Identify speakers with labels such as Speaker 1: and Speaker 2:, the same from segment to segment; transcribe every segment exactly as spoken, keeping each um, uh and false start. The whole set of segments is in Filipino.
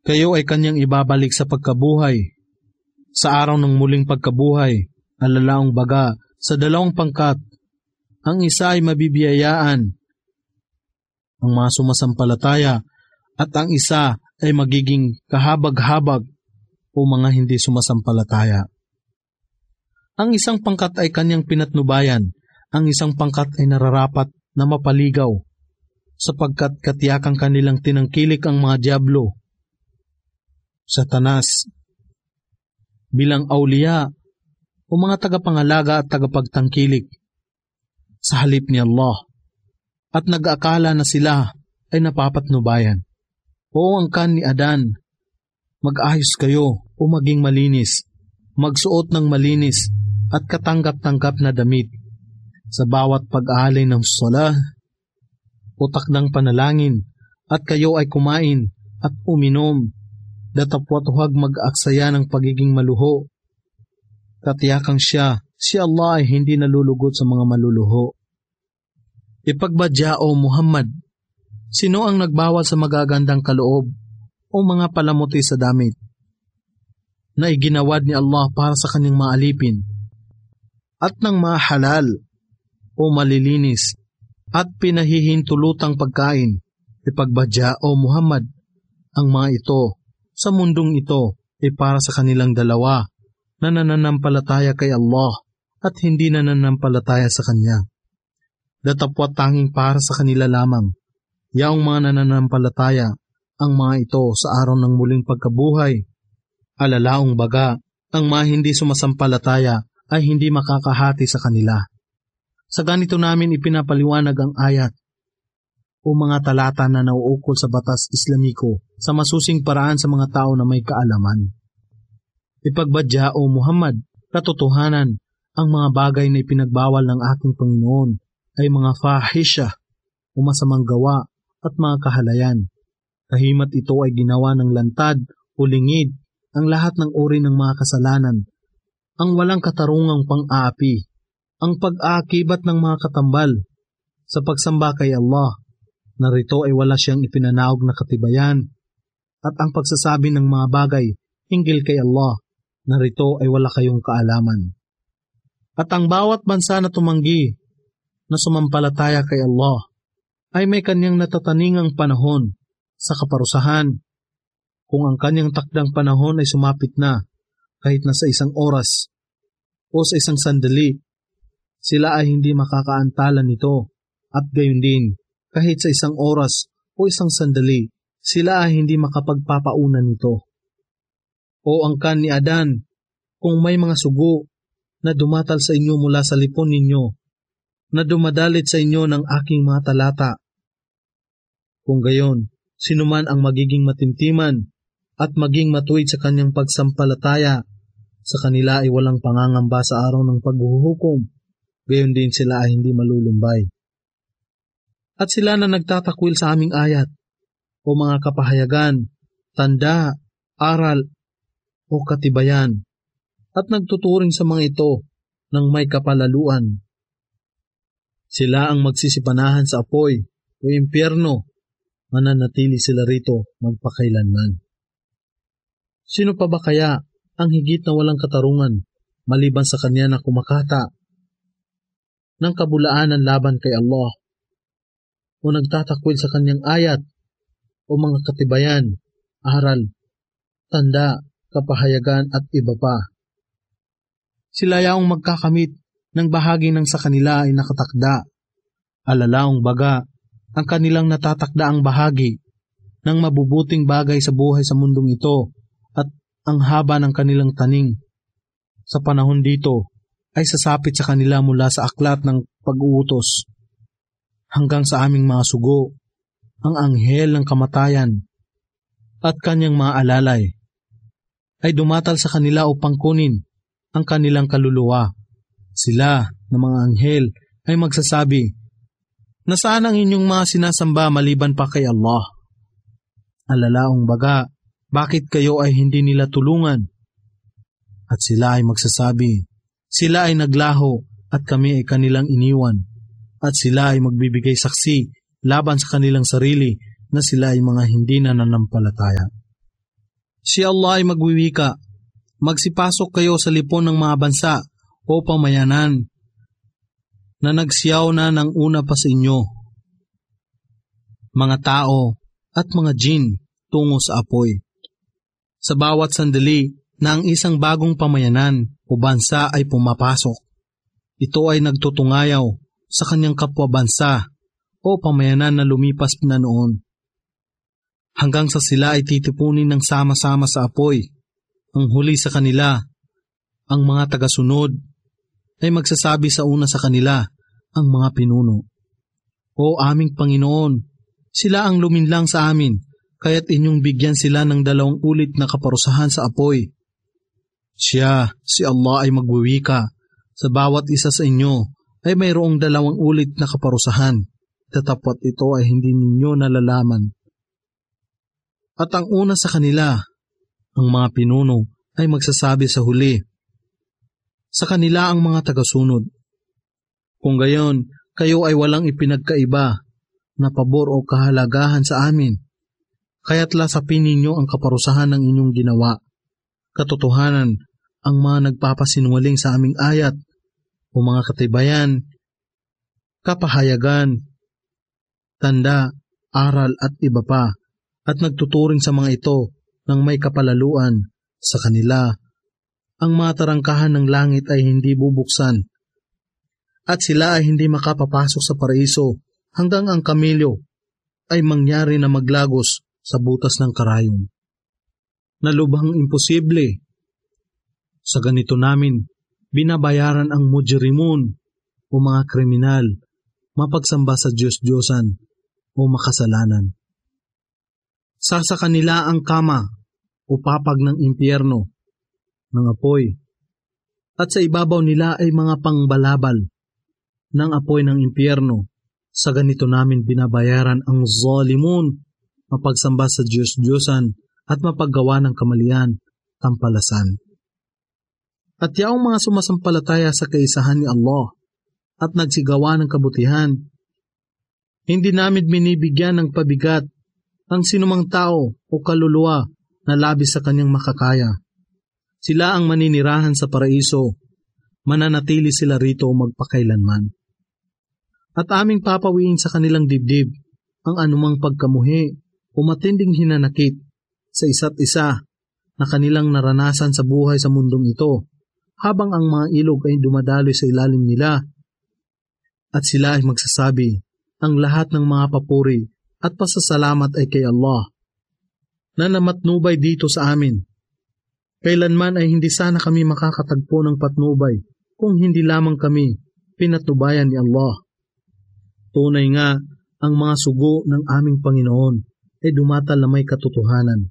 Speaker 1: Kayo ay kanyang ibabalik sa pagkabuhay, sa araw ng muling pagkabuhay, alalaong baga, sa dalawang pangkat. Ang isa ay mabibiyayaan, ang mga sumasampalataya, at ang isa ay magiging kahabag-habag o mga hindi sumasampalataya. Ang isang pangkat ay kanyang pinatnubayan, ang isang pangkat ay nararapat na mapaligaw, sapagkat katiyakang kanilang tinangkilik ang mga dyablo, Satanas, bilang awliya o mga tagapangalaga at tagapagtangkilik sa halip ni Allah, at nag-aakala na sila ay napapatnubayan. O angkan ni Adan, mag-ayos kayo o maging malinis, magsuot ng malinis at katanggap-tanggap na damit sa bawat pag-aalay ng sala o takdang panalangin, at kayo ay kumain at uminom, datapwat huwag mag-aksaya ng pagiging maluho. Katiyakang siya, si Allah ay hindi nalulugot sa mga maluluho. Ipagbadya o Muhammad, sino ang nagbawal sa magagandang kaloob o mga palamuti sa damit na iginawad ni Allah para sa kanyang maalipin, at ng mga halal o malilinis at pinahihintulutang pagkain? Ipagbadya o Muhammad, ang mga ito sa mundong ito ay para sa kanilang dalawa na nananampalataya kay Allah at hindi nananampalataya sa Kanya. Datapwat tanging para sa kanila lamang, yaong mga nananampalataya, ang mga ito sa araw ng muling pagkabuhay. Alalaong baga, ang mga hindi sumasampalataya ay hindi makakahati sa kanila. Sa ganito namin ipinapaliwanag ang ayat o mga talata na nauukol sa batas Islamiko sa masusing paraan sa mga tao na may kaalaman. Ipagbadya o Muhammad, katotohanan, ang mga bagay na ipinagbawal ng aking Panginoon ay mga fahisha o masamang gawa at mga kahalayan. Kahimat ito ay ginawa ng lantad o lingid, ang lahat ng uri ng mga kasalanan, ang walang katarungang pang-aapi, ang pag-aakibat ng mga katambal sa pagsamba kay Allah, narito ay wala siyang ipinanaog na katibayan, at ang pagsasabi ng mga bagay hinggil kay Allah, narito ay wala kayong kaalaman. At ang bawat bansa na tumanggi na sumampalataya kay Allah ay may kanyang natataningang panahon sa kaparusahan. Kung ang kanyang takdang panahon ay sumapit na, kahit na sa isang oras o sa isang sandali, sila ay hindi makakaantala nito, at gayon din, kahit sa isang oras o isang sandali, sila ay hindi makapagpapauna nito. O angkan ni Adan, kung may mga sugo na dumatal sa inyo mula sa lipon ninyo, na dumadalit sa inyo ng aking mga talata, kung gayon, sinuman ang magiging matimtiman at maging matuwid sa kanyang pagsampalataya, sa kanila ay walang pangangamba sa araw ng paghuhukom, gayon din sila ay hindi malulumbay. At sila na nagtatakwil sa aming ayat, o mga kapahayagan, tanda, aral, o katibayan, at nagtuturing sa mga ito ng may kapalaluan. Sila ang magsisipanahan sa apoy o impyerno, mananatili sila rito magpakailanman. Sino pa ba kaya ang higit na walang katarungan maliban sa kanya na kumakata ng kabulaanan laban kay Allah o nagtatakwil sa kanyang ayat o mga katibayan, aral, tanda, kapahayagan at iba pa? Sila yaong magkakamit ng bahagi ng sa kanila ay nakatakda. Alalaong baga, ang kanilang natatakda ang bahagi ng mabubuting bagay sa buhay sa mundong ito at ang haba ng kanilang taning sa panahon dito ay sasapit sa kanila mula sa aklat ng pag-uutos hanggang sa aming mga sugo, ang anghel ng kamatayan at kanyang mga alalay ay dumatal sa kanila upang kunin ang kanilang kaluluwa. Sila na mga anghel ay magsasabi, nasaan ang inyong mga sinasamba maliban pa kay Allah? Alalaong baga, bakit kayo ay hindi nila tulungan? At sila ay magsasabi, sila ay naglaho at kami ay kanilang iniwan. At sila ay magbibigay saksi laban sa kanilang sarili na sila ay mga hindi nananampalataya. Si Allah ay magwiwika, magsipasok kayo sa lipon ng mga bansa o pamayanan na nagsiyaw na ng una pa sa inyo, mga tao at mga jin tungo sa apoy. Sa bawat sandali na ang isang bagong pamayanan o bansa ay pumapasok, ito ay nagtutungayaw sa kanyang kapwa bansa o pamayanan na lumipas na noon, hanggang sa sila ay titipunin ng sama-sama sa apoy. Ang huli sa kanila, ang mga tagasunod, ay magsasabi sa una sa kanila, ang mga pinuno, "O aming Panginoon, sila ang luminlang sa amin, kaya't inyong bigyan sila ng dalawang ulit na kaparusahan sa apoy." Siya, si Allah ay magwiwika, sa bawat isa sa inyo ay mayroong dalawang ulit na kaparusahan, tatapwat ito ay hindi ninyo nalalaman. At ang una sa kanila, ang mga pinuno, ay magsasabi sa huli, sa kanila ang mga tagasunod, "Kung gayon, kayo ay walang ipinagkaiba na pabor o kahalagahan sa amin, kaya't lasapin ninyo ang kaparusahan ng inyong ginawa. Katotohanan, ang mga nagpapasinungaling sa aming ayat o mga katibayan, kapahayagan, tanda, aral at iba pa, at nagtuturing sa mga ito ng may kapalaluan sa kanila, ang mga tarangkahan ng langit ay hindi bubuksan, at sila ay hindi makapapasok sa paraiso hanggang ang kamilyo ay mangyari na maglagos sa butas ng karayom. Na lubhang imposible. Sa ganito namin, binabayaran ang mujrimun o mga kriminal, mapagsamba sa Diyos-Diyosan o makasalanan. Sasa kanila ang kama o papag ng impyerno, ng apoy, at sa ibabaw nila ay mga pangbalabal ng apoy ng impyerno. Sa ganito namin binabayaran ang zalimun, mapagsamba sa Diyos-Diyosan at mapaggawa ng kamalian, tampalasan. At yaong mga sumasampalataya sa kaisahan ni Allah at nagsigawa ng kabutihan, hindi namin binibigyan ng pabigat ang sinumang tao o kaluluwa na labis sa kanyang makakaya. Sila ang maninirahan sa paraiso, mananatili sila rito magpakailanman. At aming papawiin sa kanilang dibdib ang anumang pagkamuhi o matinding hinanakit sa isa't isa na kanilang naranasan sa buhay sa mundong ito, habang ang mga ilog ay dumadaloy sa ilalim nila. At sila ay magsasabi, ang lahat ng mga papuri at pasasalamat ay kay Allah, na namatnubay dito sa amin. Kailanman ay hindi sana kami makakatagpo ng patnubay kung hindi lamang kami pinatnubayan ni Allah. Tunay nga, ang mga sugo ng aming Panginoon ay dumatal na may katotohanan.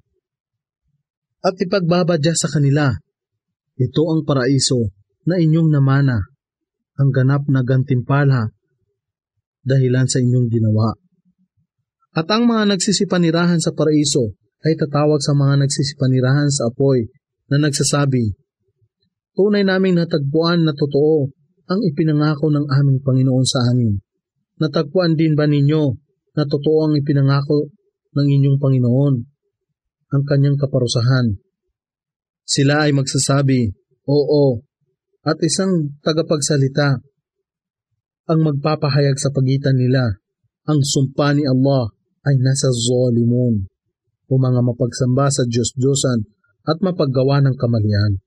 Speaker 1: At ipagbabadya sa kanila, ito ang paraiso na inyong namana, ang ganap na gantimpala dahilan sa inyong ginawa. At ang mga nagsisipanirahan sa paraiso ay tatawag sa mga nagsisipanirahan sa apoy na nagsasabi, tunay naming natagpuan na totoo ang ipinangako ng aming Panginoon sa amin. Natagpuan din ba ninyo na totoo ang ipinangako ng inyong Panginoon, ang kanyang kaparusahan? Sila ay magsasabi, oo, at isang tagapagsalita ang magpapahayag sa pagitan nila, ang sumpa ni Allah ay nasa zalimun o mga mapagsamba sa Diyos-Diyosan at mapaggawa ng kamalian.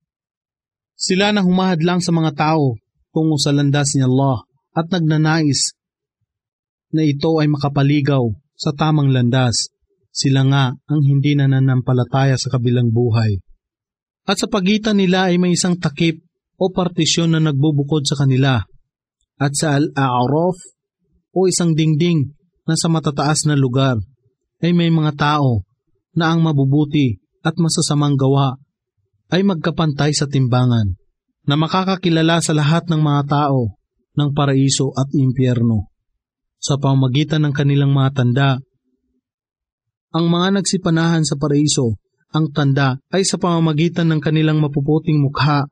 Speaker 1: Sila na humahadlang sa mga tao tungo sa landas ni Allah at nagnanais na ito ay makapaligaw sa tamang landas. Sila nga ang hindi nananampalataya sa kabilang buhay. At sa pagitan nila ay may isang takip o partisyon na nagbubukod sa kanila. At sa Al-A'raf o isang dingding na sa matataas na lugar ay may mga tao na ang mabubuti at masasamang gawa ay magkapantay sa timbangan, na makakakilala sa lahat ng mga tao ng paraiso at impyerno sa pamamagitan ng kanilang mga tanda. Ang mga nagsipanahan sa paraiso, ang tanda ay sa pamamagitan ng kanilang mapuputing mukha,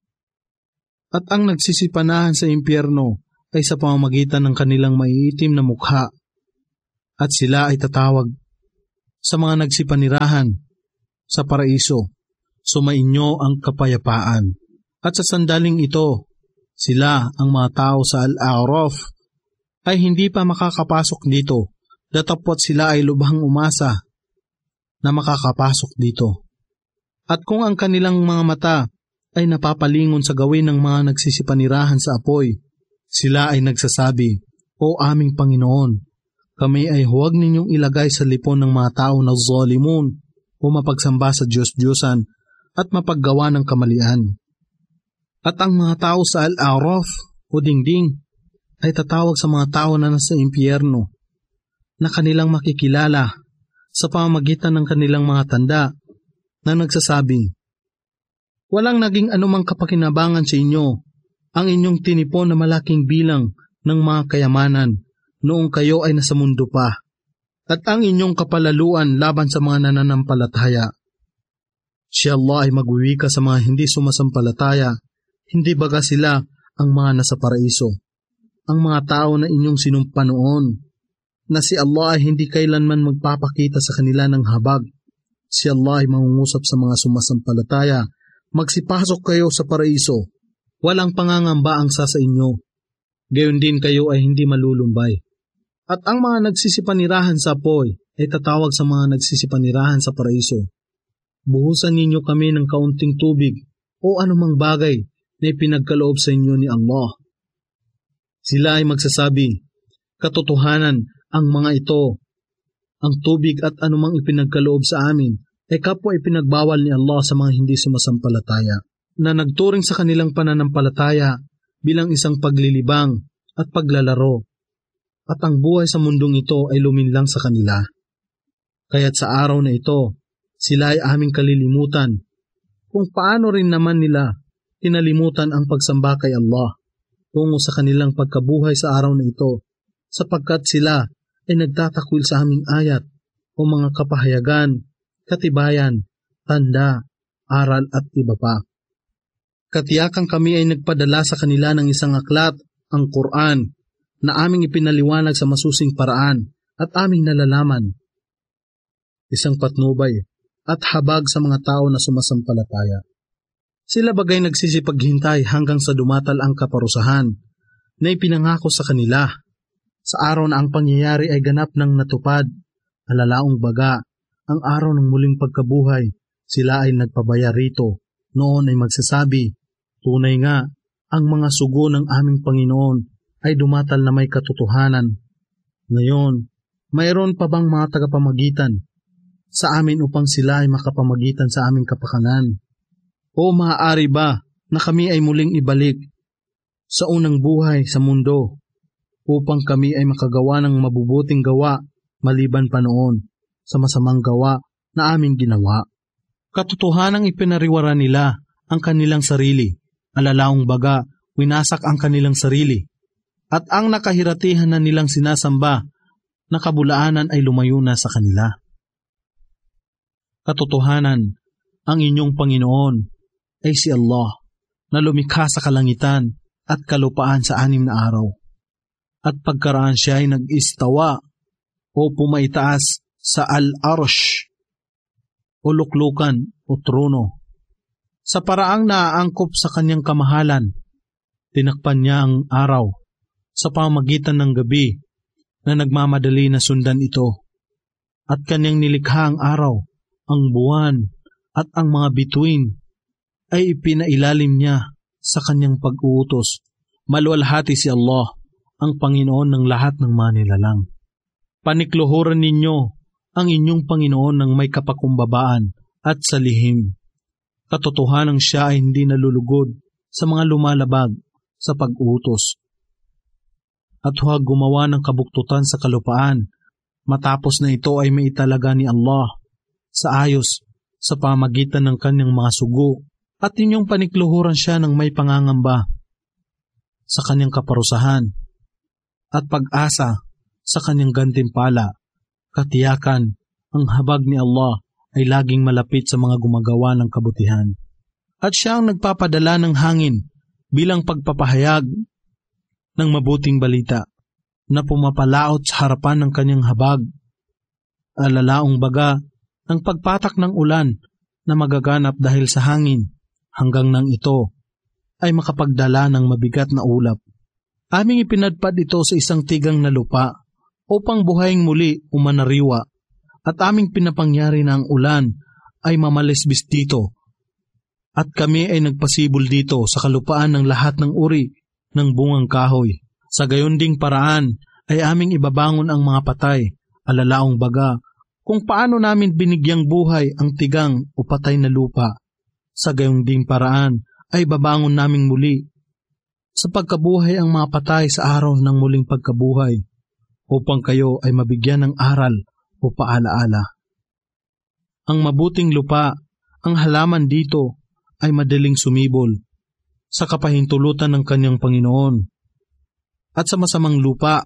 Speaker 1: at ang nagsisipanahan sa impyerno ay sa pamamagitan ng kanilang maiitim na mukha. At sila ay tatawag sa mga nagsipanirahan sa paraiso, sumainyo ang kapayapaan. At sa sandaling ito, sila ang mga tao sa Al-A'raf ay hindi pa makakapasok dito, datapwat sila ay lubhang umasa na makakapasok dito. At kung ang kanilang mga mata ay napapalingon sa gawin ng mga nagsisipanirahan sa apoy, sila ay nagsasabi, O aming Panginoon, kami ay huwag ninyong ilagay sa lipon ng mga tao na zalimun o mapagsamba sa Diyos-Diyosan at mapaggawa ng kamalian. At ang mga tao sa Al-A'raf o dingding ay tatawag sa mga tao na nasa impyerno na kanilang makikilala sa pamamagitan ng kanilang mga tanda na nagsasabi, Walang naging anumang kapakinabangan sa inyo ang inyong tinipon na malaking bilang ng mga kayamanan noong kayo ay nasa mundo pa, at ang inyong kapalaluan laban sa mga nananampalataya. Si Allah ay magwiwika sa mga hindi sumasampalataya, hindi baga sila ang mga nasa paraiso. Ang mga tao na inyong sinumpa noon, na si Allah ay hindi kailanman magpapakita sa kanila ng habag. Si Allah ay mangungusap sa mga sumasampalataya, magsipasok kayo sa paraiso, walang pangangamba ang sa sa inyo. Gayon din kayo ay hindi malulumbay. At ang mga nagsisipanirahan sa apoy ay tatawag sa mga nagsisipanirahan sa paraiso, Buhusan ninyo kami ng kaunting tubig o anumang bagay na ipinagkaloob sa inyo ni Allah. Sila ay magsasabi, Katotohanan ang mga ito, ang tubig at anumang ipinagkaloob sa amin ay kapwa ipinagbawal ni Allah sa mga hindi sumasampalataya, na nagturing sa kanilang pananampalataya bilang isang paglilibang at paglalaro, at ang buhay sa mundong ito ay luminlang sa kanila. Kaya't sa araw na ito, sila ay aming kalilimutan kung paano rin naman nila kinalimutan ang pagsamba kay Allah tungo sa kanilang pagkabuhay sa araw na ito, sapagkat sila ay nagtatakwil sa aming ayat o mga kapahayagan, katibayan, tanda, aral at iba pa. Katiyakan kami ay nagpadala sa kanila ng isang aklat, ang Quran, na aming ipinaliwanag sa masusing paraan at aming nalalaman. Isang patnubay at habag sa mga tao na sumasampalataya. Sila bagay nagsisipaghintay hanggang sa dumatal ang kaparusahan na ipinangako sa kanila. Sa araw na ang pangyayari ay ganap ng natupad, alalaong baga, ang araw ng muling pagkabuhay, sila ay nagpabaya rito. Noon ay magsasabi, tunay nga, ang mga sugo ng aming Panginoon ay dumatal na may katotohanan. Ngayon, mayroon pa bang mga tagapamagitan sa amin upang sila ay makapamagitan sa aming kapakanan? O maaari ba na kami ay muling ibalik sa unang buhay sa mundo upang kami ay makagawa ng mabubuting gawa maliban pa noon sa masamang gawa na aming ginawa? Katotohanang ipinariwara nila ang kanilang sarili, alalaong baga, winasak ang kanilang sarili, at ang nakahiratihan na nilang sinasamba na kabulaanan ay lumayo na sa kanila. Katotohanan, ang inyong Panginoon ay si Allah na lumikha sa kalangitan at kalupaan sa anim na araw. At pagkaraan siya ay nag-istawa o pumaitaas sa al-arsh o luklukan o trono. Sa paraang naaangkop sa kanyang kamahalan, tinakpan niya ang araw sa pamamagitan ng gabi na nagmamadali na sundan ito. At kanyang nilikha ang araw, ang buwan at ang mga bituin ay ipinailalim niya sa kanyang pag-uutos. Maluwalhati si Allah, ang Panginoon ng lahat ng mga nilalang. Panikluhuran ninyo ang inyong Panginoon ng may kapakumbabaan at sa lihim. Katotohanang siya ay hindi nalulugod sa mga lumalabag sa pag-uutos. At huwag gumawa ng kabuktutan sa kalupaan, matapos na ito ay maitalaga ni Allah sa ayos sa pamagitan ng kanyang mga sugo, at inyong panikluhuran siya ng may pangangamba sa kanyang kaparusahan at pag-asa sa kanyang gantimpala. Katiyakan, ang habag ni Allah ay laging malapit sa mga gumagawa ng kabutihan. At siya ang nagpapadala ng hangin bilang pagpapahayag ng mabuting balita na pumapalaot sa harapan ng kanyang habag. Alalaong baga ng pagpatak ng ulan na magaganap dahil sa hangin hanggang nang ito ay makapagdala ng mabigat na ulap. Aming ipinadpad ito sa isang tigang na lupa upang buhayin muli o manariwa at aming pinapangyari na ang ulan ay mamalisbis dito at kami ay nagpasibol dito sa kalupaan ng lahat ng uri ng bungang kahoy. Sa gayon ding paraan ay aming ibabangon ang mga patay, alalaong baga, kung paano namin binigyang buhay ang tigang o patay na lupa. Sa gayon ding paraan ay babangon naming muli sa pagkabuhay ang mga patay sa araw ng muling pagkabuhay upang kayo ay mabigyan ng aral o paalaala. Ang mabuting lupa, ang halaman dito ay madaling sumibol sa kapahintulutan ng kanyang Panginoon. At sa masamang lupa,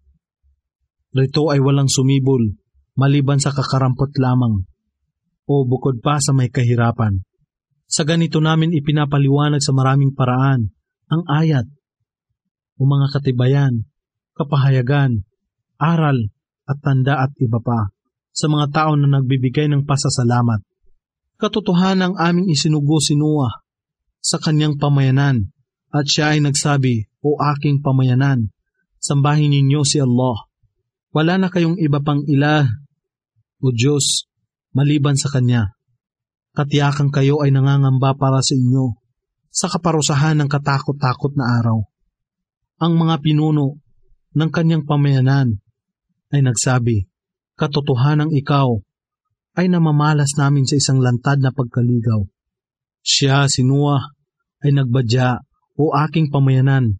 Speaker 1: rito ay walang sumibol maliban sa kakarampot lamang o bukod pa sa may kahirapan. Sa ganito namin ipinapaliwanag sa maraming paraan ang ayat o mga katibayan, kapahayagan, aral at tanda at iba pa sa mga tao na nagbibigay ng pasasalamat. Katotohanan ang aming isinugo si Noah sa kanyang pamayanan at siya ay nagsabi, "O aking pamayanan, sambahin ninyo si Allah. Wala na kayong iba pang ilah o Diyos maliban sa Kanya. Katiyakan kayo ay nangangamba para sa inyo sa kaparusahan ng katakot-takot na araw." Ang mga pinuno ng kanyang pamayanan ay nagsabi, "Katotohanang ikaw ay namamalas namin sa isang lantad na pagkaligaw." Siya, si Noah, ay nagbadya, "O aking pamayanan,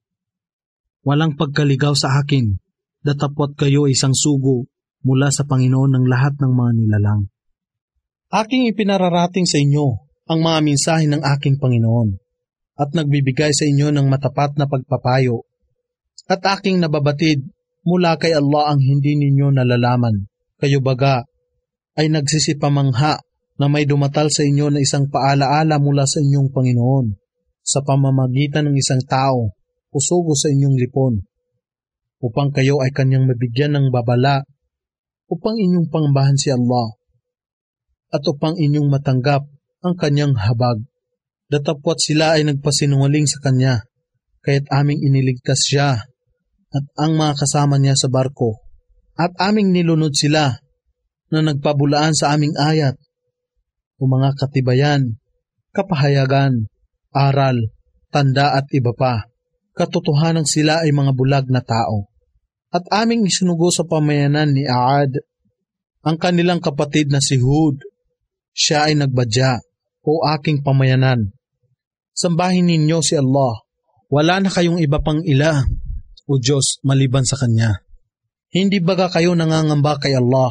Speaker 1: walang pagkaligaw sa akin, datapwat kayo ay isang sugo mula sa Panginoon ng lahat ng mga nilalang." Aking ipinararating sa inyo ang mga mensahe ng aking Panginoon at nagbibigay sa inyo ng matapat na pagpapayo at aking nababatid mula kay Allah ang hindi ninyo nalalaman. Kayo baga ay nagsisipamangha na may dumatal sa inyo na isang paalaala mula sa inyong Panginoon sa pamamagitan ng isang tao o sugo sa inyong lipon upang kayo ay kanyang mabigyan ng babala upang inyong pangbahan si Allah at upang inyong matanggap ang kanyang habag. Datapwat sila ay nagpasinungaling sa kanya, kaya't aming iniligtas siya at ang mga kasama niya sa barko at aming nilunod sila na nagpabulaan sa aming ayat o mga katibayan, kapahayagan, aral, tanda at iba pa. Katotohanan sila ay mga bulag na tao. At aming isinugo sa pamayanan ni Aad ang kanilang kapatid na si Hud. Siya ay nagbadya, "O aking pamayanan, sambahin ninyo si Allah. Wala na kayong iba pang ilah o Diyos maliban sa Kanya. Hindi baga kayo nangangamba kay Allah?"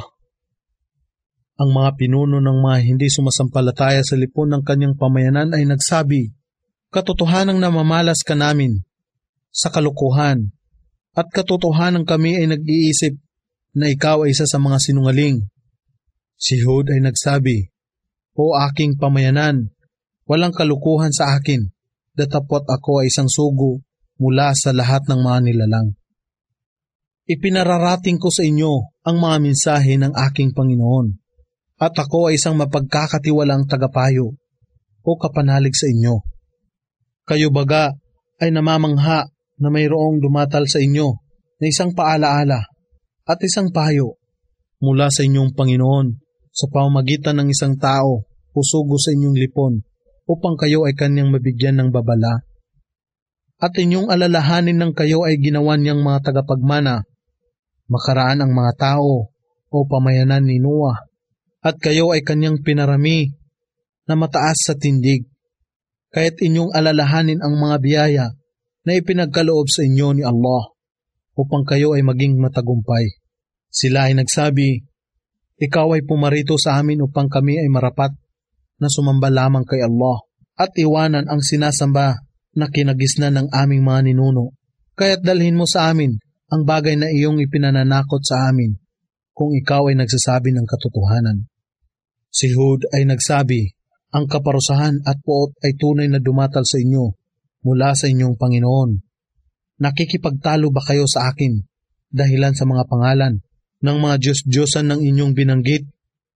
Speaker 1: Ang mga pinuno ng mga hindi sumasampalataya sa lipon ng kanyang pamayanan ay nagsabi, "Katotohanang namamalas ka namin sa kalukuhan at katotohanan kami ay nag-iisip na ikaw ay isa sa mga sinungaling." Si Hud ay nagsabi, "O aking pamayanan, walang kalukuhan sa akin, datapwat ako ay isang sugo mula sa lahat ng mga nilalang. Ipinararating ko sa inyo ang mga mensahe ng aking Panginoon, at ako ay isang mapagkakatiwalang tagapayo o kapanalig sa inyo. Kayo baga ay namamangha na mayroong dumatal sa inyo na isang paalaala at isang payo mula sa inyong Panginoon sa pamamagitan ng isang tao o sugo sa inyong lipon upang kayo ay kanyang mabigyan ng babala. At inyong alalahanin ng kayo ay ginawa niyang mga tagapagmana, makaraan ang mga tao o pamayanan ni Noah, at kayo ay kanyang pinarami na mataas sa tindig, kaya't inyong alalahanin ang mga biyaya na ipinagkaloob sa inyo ni Allah upang kayo ay maging matagumpay. Sila ay nagsabi, "Ikaw ay pumarito sa amin upang kami ay marapat na sumamba lamang kay Allah at iwanan ang sinasamba na kinagisnan ng aming mga ninuno. Kaya't dalhin mo sa amin ang bagay na iyong ipinananakot sa amin kung ikaw ay nagsasabi ng katotohanan." Si Hud ay nagsabi, "Ang kaparusahan at puot ay tunay na dumatal sa inyo mula sa inyong Panginoon. Nakikipagtalo ba kayo sa akin dahilan sa mga pangalan ng mga Diyos-Diyosan ng inyong binanggit?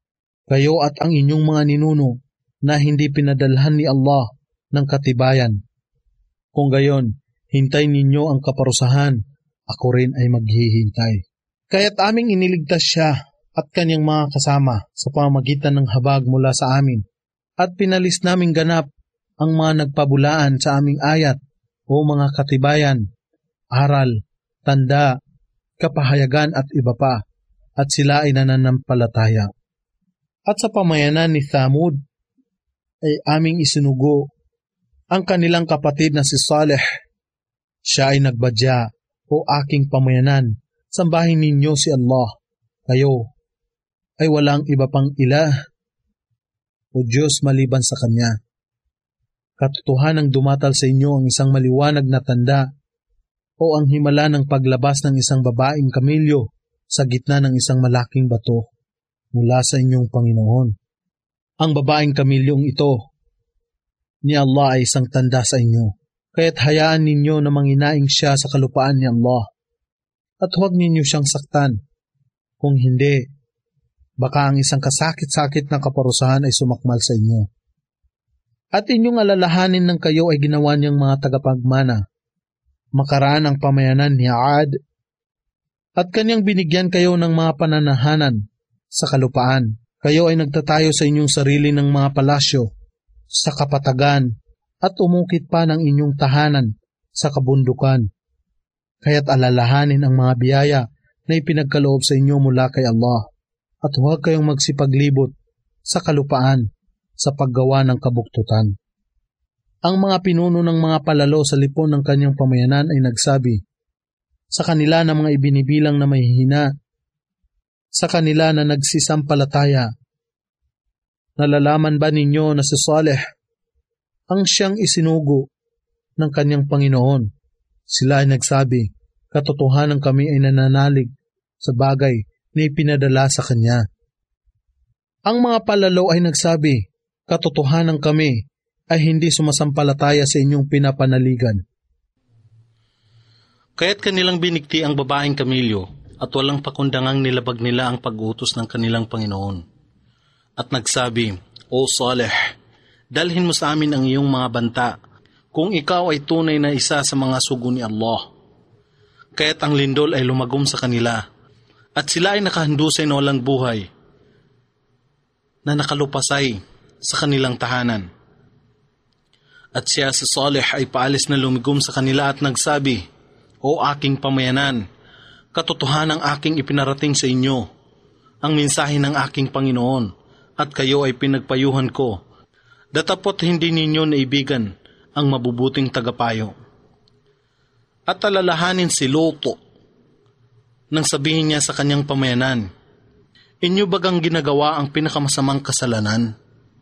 Speaker 1: kayo at ang inyong mga ninuno na hindi pinadalhan ni Allah ng katibayan. Kung gayon, hintay ninyo ang kaparusahan, ako rin ay maghihintay. Kaya't aming iniligtas siya at kanyang mga kasama sa pamamagitan ng habag mula sa amin, at pinalis naming ganap ang mga nagpabulaan sa aming ayat o mga katibayan, aral, tanda, kapahayagan at iba pa, at sila ay nananampalataya. At sa pamayanan ni Thamud ay aming isinugo ang kanilang kapatid na si Saleh. Siya ay nagbadya, o aking pamayanan, sambahin ninyo si Allah. Kayo ay walang iba pang ilah o Diyos maliban sa Kanya. Katotohanang dumatal sa inyo ang isang maliwanag na tanda o ang himala ng paglabas ng isang babaeng kamilyo sa gitna ng isang malaking bato mula sa inyong Panginoon. Ang babaeng kamilyong ito ni Allah ay isang tanda sa inyo, kaya't hayaan ninyo na manginaing siya sa kalupaan ni Allah, at huwag ninyo siyang saktan. Kung hindi, baka ang isang kasakit-sakit na kaparusahan ay sumakmal sa inyo. At inyong alalahanin ng kayo ay ginawa niyang mga tagapagmana, makaraan ang pamayanan ni Aad, at kanyang binigyan kayo ng mga pananahanan sa kalupaan. Kayo ay nagtatayo sa inyong sarili ng mga palasyo sa kapatagan at umukit pa ng inyong tahanan sa kabundukan. Kaya't alalahanin ang mga biyaya na ipinagkaloob sa inyo mula kay Allah, at huwag kayong magsipaglibot sa kalupaan sa paggawa ng kabuktutan. Ang mga pinuno ng mga palalo sa lipon ng kanyang pamayanan ay nagsabi sa kanila na mga ibinibilang na mahihina, sa kanila na nagsisampalataya, nalalaman ba ninyo na si Saleh ang siyang isinugo ng kanyang Panginoon? Sila ay nagsabi, katotohanan kami ay nananalig sa bagay na ipinadala sa kanya. Ang mga palalo ay nagsabi, katotohanan kami ay hindi sumasampalataya sa inyong pinapanaligan. Kaya't kanilang binigti ang babaeng kamilyo at walang pakundangang nilabag nila ang pag-utos ng kanilang Panginoon. At nagsabi, O Saleh, dalhin mo sa amin ang iyong mga banta kung ikaw ay tunay na isa sa mga sugo ni Allah. Kaya't ang lindol ay lumagom sa kanila, at sila ay nakahandusay na walang buhay na nakalupasay sa kanilang tahanan. At siya si Saleh ay paalis na lumigom sa kanila at nagsabi, O aking pamayanan, katotohanan ang aking ipinarating sa inyo, ang mensahe ng aking Panginoon, at kayo ay pinagpayuhan ko, datapot hindi ninyo naibigan ang mabubuting tagapayo. At alalahanin si Luto nang sabihin niya sa kanyang pamayanan, inyo bagang ginagawa ang pinakamasamang kasalanan?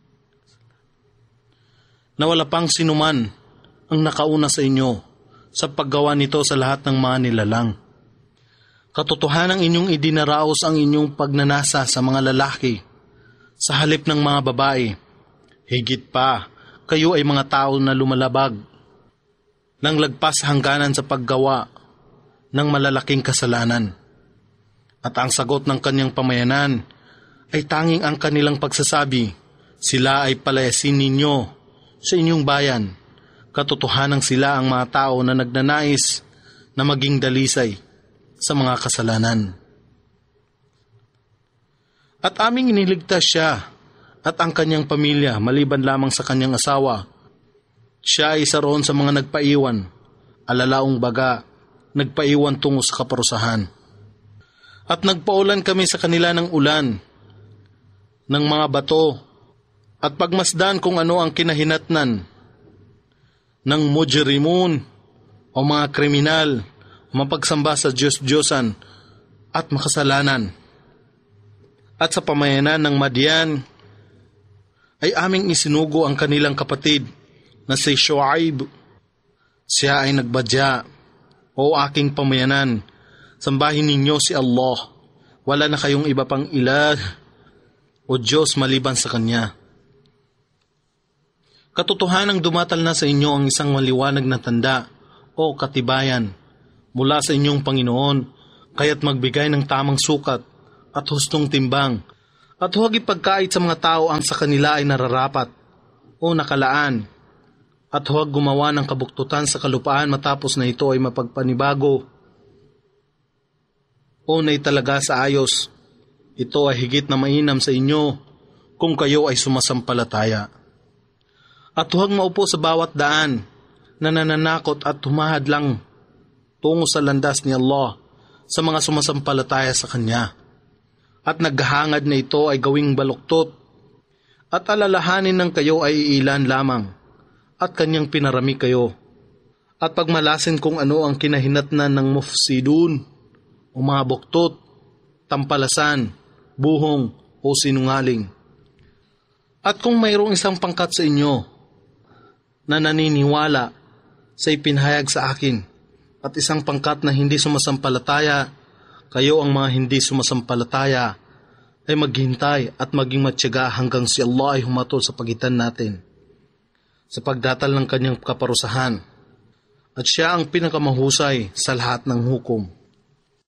Speaker 1: Na wala pang sinuman ang nakauna sa inyo sa paggawa nito sa lahat ng mga nilalang. Katotohanang inyong idinaraos ang inyong pagnanasa sa mga lalaki sa halip ng mga babae. Higit pa, kayo ay mga tao na lumalabag nang lagpas hangganan sa paggawa ng malalaking kasalanan. At ang sagot ng kanyang pamayanan ay tanging ang kanilang pagsasabi, sila ay palayasin ninyo sa inyong bayan. Katotohanang sila ang mga tao na nagnanais na maging dalisay sa mga kasalanan. At aming iniligtas siya at ang kanyang pamilya maliban lamang sa kanyang asawa. Siya ay isa roon sa mga nagpaiwan, alalaong baga, nagpaiwan tungo sa kaparusahan. At nagpaulan kami sa kanila ng ulan, ng mga bato, at pagmasdan kung ano ang kinahinatnan ng mujrimun o mga kriminal, mapagsamba sa Diyos-Diyosan at makasalanan. At sa pamayanan ng Madian ay aming isinugo ang kanilang kapatid na si Shuaib. Siya ay nagbadya, O aking pamayanan, sambahin ninyo si Allah, wala na kayong iba pang ilah o Diyos maliban sa Kanya. Katotohanang dumatal na sa inyo ang isang maliwanag na tanda o katibayan mula sa inyong Panginoon, kaya't magbigay ng tamang sukat at hustong timbang At huwag ipagkait sa mga tao ang sa kanila ay nararapat o nakalaan. At huwag gumawa ng kabuktutan sa kalupaan matapos na ito ay mapagpanibago o naitalaga sa ayos. Ito ay higit na mainam sa inyo kung kayo ay sumasampalataya. At huwag maupo sa bawat daan na nananakot at humahadlang tungo sa landas ni Allah sa mga sumasampalataya sa Kanya. At naghahangad na ito ay gawing baluktot at alalahanin ng kayo ay ilan lamang at Kanyang pinarami kayo. At pagmalasin kung ano ang kinahinatnan ng mufsidun o mga buktot, tampalasan, buhong o sinungaling. At kung mayroong isang pangkat sa inyo na naniniwala sa ipinahayag sa akin at isang pangkat na hindi sumasampalataya, kayo ang mga hindi sumasampalataya ay maghintay at maging matyaga hanggang si Allah ay humatol sa pagitan natin sa pagdatal ng Kanyang kaparusahan. At siya ang pinakamahusay sa lahat ng hukom.